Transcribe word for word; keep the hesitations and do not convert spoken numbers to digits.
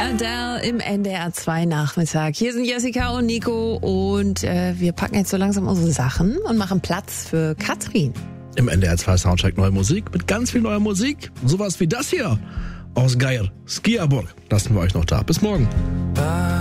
Adele im N D R zwei Nachmittag. Hier sind Jessica und Nico und äh, wir packen jetzt so langsam unsere Sachen und machen Platz für Katrin. Im N D R zwei Soundcheck neue Musik mit ganz viel neuer Musik. Sowas wie das hier aus Geier, Skiaburg. Lassen wir euch noch da. Bis morgen.